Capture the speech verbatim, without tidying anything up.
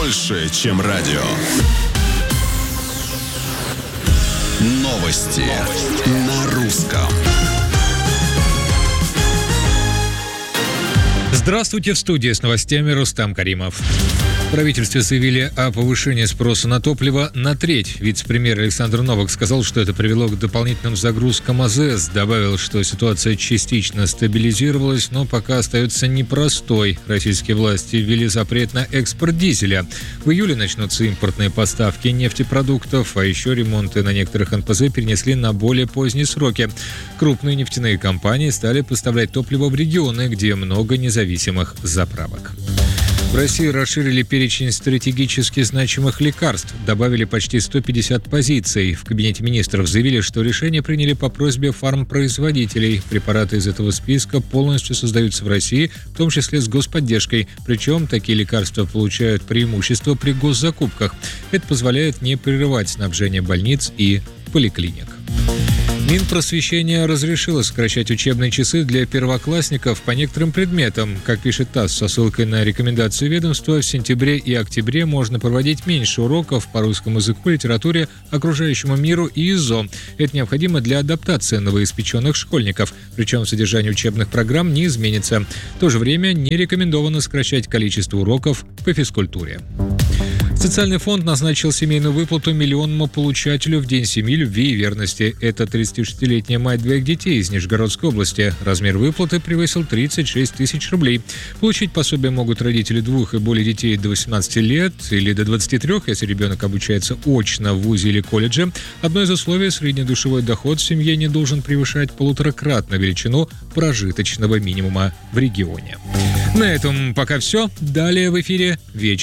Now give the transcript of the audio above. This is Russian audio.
больше, чем радио. Новости, Новости. На русском. Здравствуйте, в студии с новостями Рустам Каримов. В правительстве заявили о повышении спроса на топливо на треть. Вице-премьер Александр Новак сказал, что это привело к дополнительным загрузкам АЗС. Добавил, что ситуация частично стабилизировалась, но пока остается непростой. Российские власти ввели запрет на экспорт дизеля. В июле начнутся импортные поставки нефтепродуктов, а еще ремонты на некоторых эн пэ зэ перенесли на более поздние сроки. Крупные нефтяные компании стали поставлять топливо в регионы, где много независимых заправок. В России расширили перечень стратегически значимых лекарств, добавили почти сто пятьдесят позиций. В Кабинете министров заявили, что решение приняли по просьбе фармпроизводителей. Препараты из этого списка полностью создаются в России, в том числе с господдержкой. Причем такие лекарства получают преимущество при госзакупках. Это позволяет не прерывать снабжение больниц и поликлиник. Минпросвещение разрешило сокращать учебные часы для первоклассников по некоторым предметам. Как пишет ТАСС со ссылкой на рекомендации ведомства, в сентябре и октябре можно проводить меньше уроков по русскому языку, литературе, окружающему миру и ИЗО. Это необходимо для адаптации новоиспеченных школьников. Причем содержание учебных программ не изменится. В то же время не рекомендовано сокращать количество уроков по физкультуре. Социальный фонд назначил семейную выплату миллионному получателю в День семьи, любви и верности. Это тридцатишестилетняя мать двоих детей из Нижегородской области. Размер выплаты превысил тридцать шесть тысяч рублей. Получить пособие могут родители двух и более детей до восемнадцати лет или до двадцати трёх, если ребенок обучается очно в вузе или колледже. Одно из условий – среднедушевой доход в семье не должен превышать полуторакратно величину прожиточного минимума в регионе. На этом пока все. Далее в эфире «Вечер».